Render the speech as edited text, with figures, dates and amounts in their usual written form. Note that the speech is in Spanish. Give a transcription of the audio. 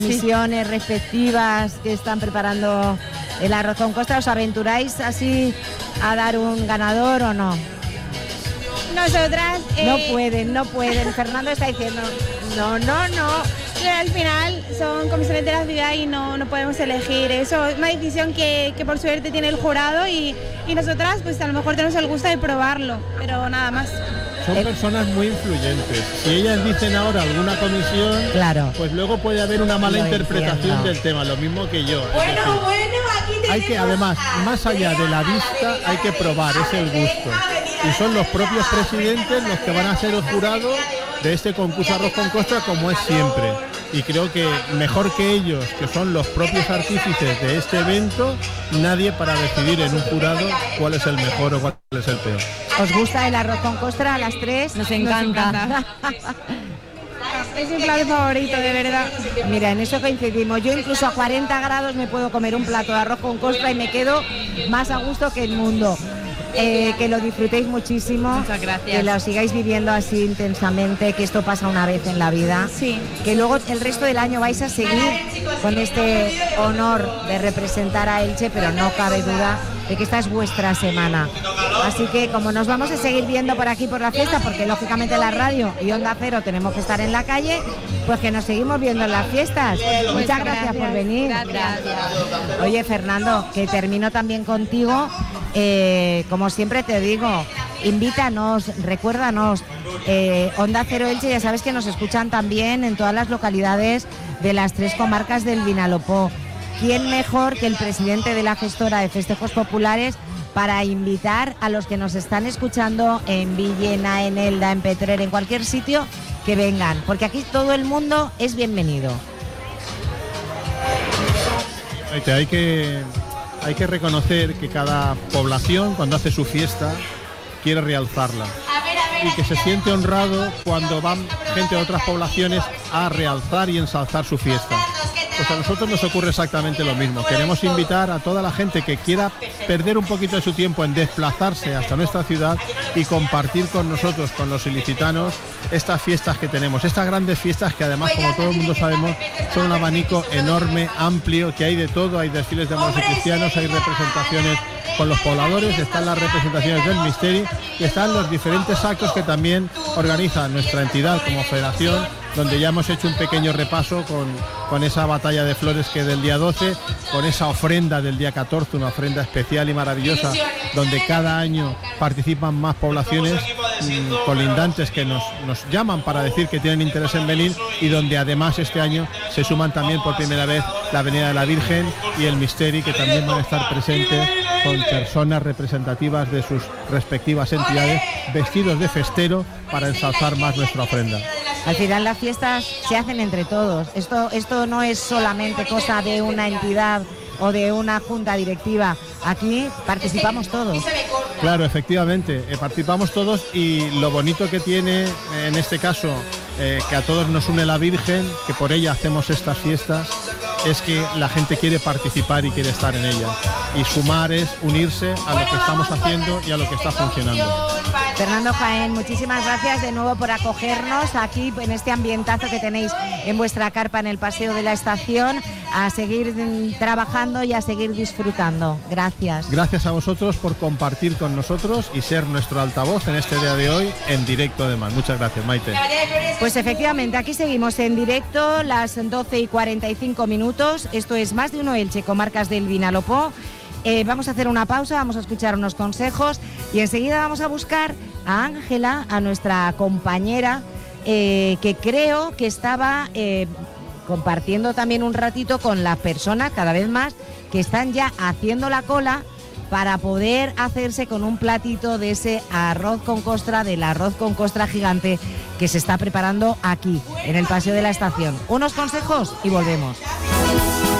misiones respectivas que están preparando el arroz con costra, ¿os aventuráis así a dar un ganador o no? Nosotras... No pueden. Fernando está diciendo, no. Pero al final son comisiones de la ciudad y no podemos elegir. Eso es una decisión que por suerte tiene el jurado y nosotras pues a lo mejor tenemos el gusto de probarlo, pero nada más. Son personas muy influyentes. Si ellas dicen ahora alguna comisión, claro, pues luego puede haber una mala interpretación del tema, lo mismo que yo. Bueno, aquí tenemos... Hay que, además, más allá de la vista, hay que probar, es el gusto. Y son los propios presidentes los que van a ser el jurado de este concurso Arroz con Costra, como es siempre. Y creo que mejor que ellos, que son los propios artífices de este evento, nadie para decidir en un jurado cuál es el mejor o cuál es el peor. ¿Os gusta el arroz con costra a las tres? Nos encanta. Es mi plato favorito, de verdad. Mira, en eso coincidimos. Yo incluso a 40 grados me puedo comer un plato de arroz con costra y me quedo más a gusto que el mundo. Que lo disfrutéis muchísimo. Muchas gracias. Que lo sigáis viviendo así intensamente, que esto pasa una vez en la vida. Sí. Que luego el resto del año vais a seguir con este honor de representar a Elche, pero no cabe duda de que esta es vuestra semana. Así que como nos vamos a seguir viendo por aquí por la fiesta, porque lógicamente la radio y Onda Cero tenemos que estar en la calle, pues que nos seguimos viendo en las fiestas. Muchas gracias por venir. Gracias. Oye, Fernando, que termino también contigo. Como siempre te digo, invítanos, recuérdanos, Onda Cero Elche, ya sabes que nos escuchan también en todas las localidades de las 3 comarcas del Vinalopó. ¿Quién mejor que el presidente de la gestora de festejos populares para invitar a los que nos están escuchando en Villena, en Elda, en Petrer, en cualquier sitio, que vengan? Porque aquí todo el mundo es bienvenido. Hay que reconocer que cada población, cuando hace su fiesta, quiere realzarla. Y que se siente honrado cuando van gente de otras poblaciones a realzar y ensalzar su fiesta. Pues a nosotros nos ocurre exactamente lo mismo. Queremos invitar a toda la gente que quiera perder un poquito de su tiempo en desplazarse hasta nuestra ciudad y compartir con nosotros, con los ilicitanos, estas fiestas que tenemos. Estas grandes fiestas que además, como todo el mundo sabemos, son un abanico enorme, amplio, que hay de todo. Hay desfiles de moros y cristianos, hay representaciones con los pobladores, están las representaciones del Misteri y están los diferentes actos que también organiza nuestra entidad como federación, donde ya hemos hecho un pequeño repaso con esa batalla de flores que del día 12, con esa ofrenda del día 14, una ofrenda especial y maravillosa, donde cada año participan más poblaciones colindantes que nos llaman para decir que tienen interés en venir, y donde además este año se suman también por primera vez la Avenida de la Virgen y el Misteri, que también van a estar presentes con personas representativas de sus respectivas entidades, vestidos de festero para ensalzar más nuestra ofrenda. Al final las fiestas se hacen entre todos. Esto no es solamente cosa de una entidad o de una junta directiva. Aquí participamos todos. Claro, efectivamente, participamos todos, y lo bonito que tiene en este caso, que a todos nos une la Virgen, que por ella hacemos estas fiestas, es que la gente quiere participar y quiere estar en ella. Y sumar es unirse a lo que estamos haciendo y a lo que está funcionando. Fernando Jaén, muchísimas gracias de nuevo por acogernos aquí en este ambientazo que tenéis en vuestra carpa en el Paseo de la Estación, a seguir trabajando y a seguir disfrutando. Gracias. Gracias a vosotros por compartir con nosotros y ser nuestro altavoz en este día de hoy en directo además. Muchas gracias, Maite. Pues efectivamente, aquí seguimos en directo, las 12:45. Esto es Más de Uno Elche, comarcas del Vinalopó. Vamos a hacer una pausa, vamos a escuchar unos consejos y enseguida vamos a buscar a Ángela, a nuestra compañera, que creo que estaba compartiendo también un ratito con las personas, cada vez más, que están ya haciendo la cola para poder hacerse con un platito de ese arroz con costra, del arroz con costra gigante que se está preparando aquí, en el Paseo de la Estación. Unos consejos y volvemos.